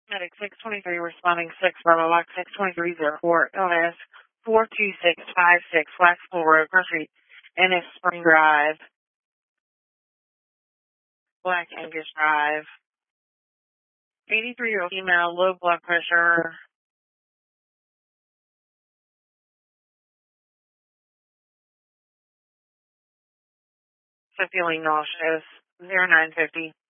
Medic 623 responding 6 Bravo Box 62304 LS 42656 Waxpool Road, Grocery, NS Spring Drive, Black Angus Drive. 83-year-old female, low blood pressure. So feeling nauseous. 0950.